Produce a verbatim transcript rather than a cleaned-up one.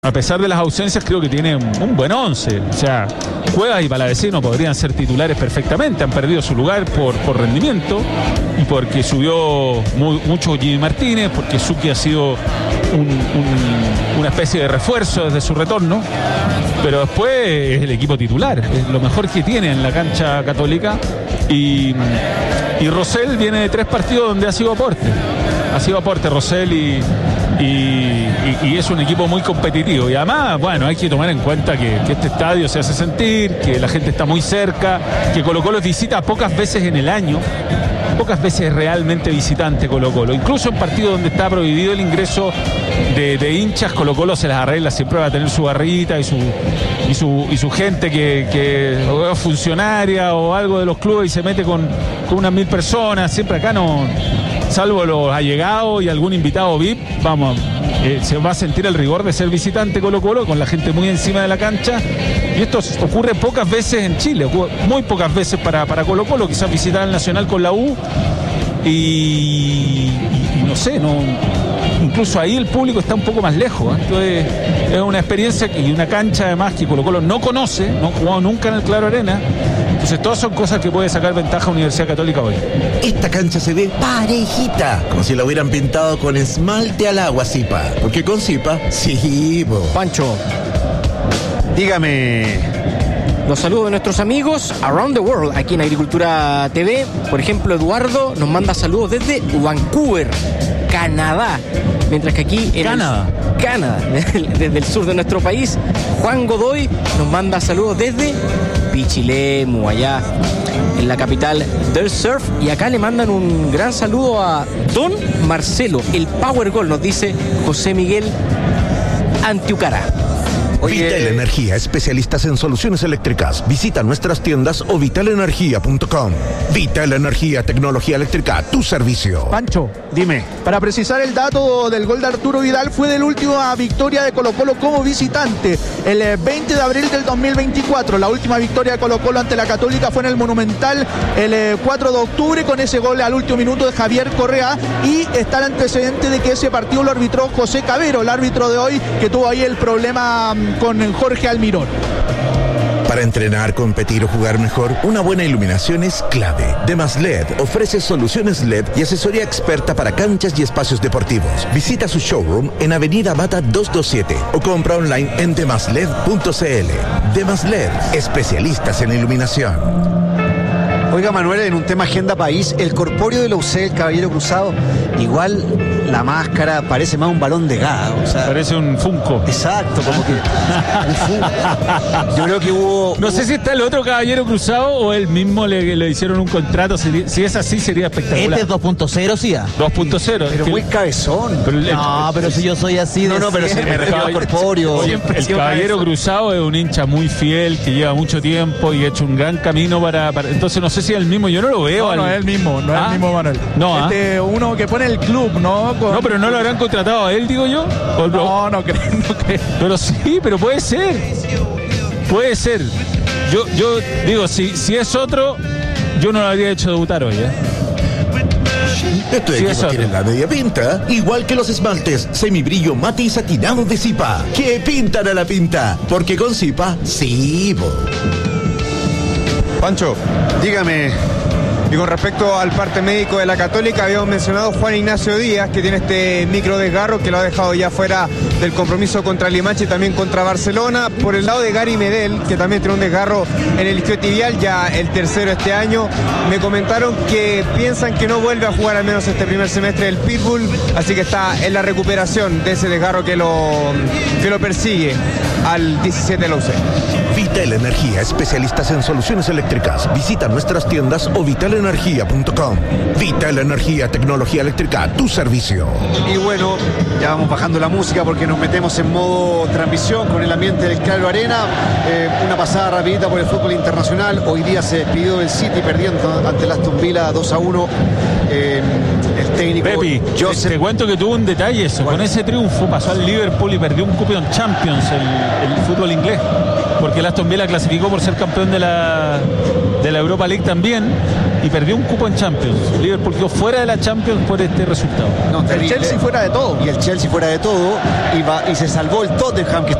A pesar de las ausencias, creo que tiene un, un buen once. O sea, Cuevas y Palavecino podrían ser titulares perfectamente. Han perdido su lugar por, por rendimiento y porque subió muy, mucho Jimmy Martínez, porque Suki ha sido un, un, una especie de refuerzo desde su retorno. Pero después es el equipo titular, es lo mejor que tiene en la cancha Católica. Y, y Rosell viene de tres partidos donde ha sido aporte. Ha sido aporte Rosell y... Y, y, y es un equipo muy competitivo y además, bueno, hay que tomar en cuenta que, que este estadio se hace sentir, que la gente está muy cerca, que Colo Colo visita pocas veces en el año, pocas veces realmente visitante Colo Colo, incluso en partidos donde está prohibido el ingreso de, de hinchas, Colo Colo se las arregla, siempre va a tener su barrita y su y su, y su gente que, que o es funcionaria o algo de los clubes y se mete con, con unas mil personas, siempre acá no... Salvo los allegados y algún invitado V I P, vamos, eh, se va a sentir el rigor de ser visitante Colo Colo con la gente muy encima de la cancha. Y esto ocurre pocas veces en Chile, muy pocas veces para, para Colo Colo, quizás visitar al Nacional con la U. Y, y, y no sé, no, incluso ahí el público está un poco más lejos, ¿eh? Entonces es una experiencia y una cancha además que Colo Colo no conoce, no ha jugado nunca en el Claro Arena. Entonces todas son cosas que puede sacar ventaja Universidad Católica hoy. Esta cancha se ve parejita, como si la hubieran pintado con esmalte al agua, Zipa. Porque con Zipa, sí, bo. Pancho, dígame. Los saludos de nuestros amigos Around the World aquí en Agricultura T V. Por ejemplo, Eduardo nos manda saludos desde Vancouver, Canadá. Mientras que aquí en Canadá. El, Canadá, desde el sur de nuestro país, Juan Godoy nos manda saludos desde Pichilemu, allá en la capital del surf. Y acá le mandan un gran saludo a Don Marcelo, el Power Goal, nos dice José Miguel Antiucara. Oye, Vital Energía, especialistas en soluciones eléctricas. Visita nuestras tiendas o vital energía punto com. Vital Energía, tecnología eléctrica, tu servicio. Pancho, dime. Para precisar el dato del gol de Arturo Vidal, fue de la última victoria de Colo Colo como visitante, el veinte de abril del dos mil veinticuatro. La última victoria de Colo Colo ante la Católica fue en el Monumental el cuatro de octubre, con ese gol al último minuto de Javier Correa. Y está el antecedente de que ese partido lo arbitró José Cabero, el árbitro de hoy, que tuvo ahí el problema con Jorge Almirón. Para entrenar, competir o jugar mejor, una buena iluminación es clave. Demas L E D ofrece soluciones L E D y asesoría experta para canchas y espacios deportivos. Visita su showroom en Avenida Bata doscientos veintisiete o compra online en demasled punto cl. Demas L E D, especialistas en iluminación. Oiga, Manuel, en un tema agenda país, el corpóreo de la U C, el Caballero Cruzado, igual la máscara parece más un balón de gas, o sea, parece un Funko. Exacto, como que un Funko. Yo creo que hubo... No hubo... sé si está el otro Caballero Cruzado o él mismo le, le hicieron un contrato. Si, si es así, sería espectacular. Este es dos punto cero, sí. dos punto cero. Pero muy cabezón. Pero el, no, el, pero el, si yo soy así de... No, no, pero si me refiero al corpóreo. Oye, el Caballero Cruzado es un hincha muy fiel, que lleva mucho tiempo y ha hecho un gran camino para... para entonces no sé si es el mismo, yo no lo veo. No, al... no es el mismo, no ¿Ah? es el mismo, Manuel. No, este, ¿ah? Uno que pone el club, ¿no? Con... No, pero no lo habrán contratado a él, digo yo. No, no, no creo, no creo. Pero sí, pero puede ser. Puede ser. Yo, yo digo, si, si es otro, yo no lo habría hecho debutar hoy, ¿eh? Estos Sí, equipos tienen la media pinta, igual que los esmaltes semibrillo mate y satinado de Zipa, que pintan a la pinta, porque con Zipa, sí, bo. Pancho, dígame, y con respecto al parte médico de la Católica, habíamos mencionado Juan Ignacio Díaz, que tiene este micro desgarro que lo ha dejado ya fuera del compromiso contra Limache y también contra Barcelona. Por el lado de Gary Medel, que también tiene un desgarro en el isquiotibial, ya el tercero este año, me comentaron que piensan que no vuelve a jugar al menos este primer semestre del Pitbull, así que está en la recuperación de ese desgarro que lo, que lo persigue al diecisiete de la U C. Vital Energía, especialistas en soluciones eléctricas. Visita nuestras tiendas o vital energía punto com. Vital Energía, tecnología eléctrica, tu servicio. Y bueno, ya vamos bajando la música porque nos metemos en modo transmisión con el ambiente del Claro Arena. Eh, una pasada rapidita por el fútbol internacional. Hoy día se despidió el City perdiendo ante el Aston Villa dos a uno. Eh, el técnico Pepi, Joseph... te, te cuento que tuvo un detalle eso. Bueno. Con ese triunfo pasó al Liverpool y perdió un Cup of Champions el, el fútbol inglés, porque el Aston Villa clasificó por ser campeón de la, de la Europa League también. y perdió un cupo en Champions. Liverpool quedó fuera de la Champions por este resultado. No, El terrible. Chelsea fuera de todo. Y el Chelsea fuera de todo. Y, va, y se salvó el Tottenham, que